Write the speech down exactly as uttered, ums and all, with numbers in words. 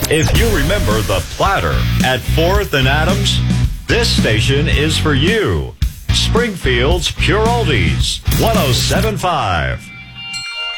If you remember the Platter at fourth and Adams, this station is for you. Springfield's Pure Oldies, one oh seven point five.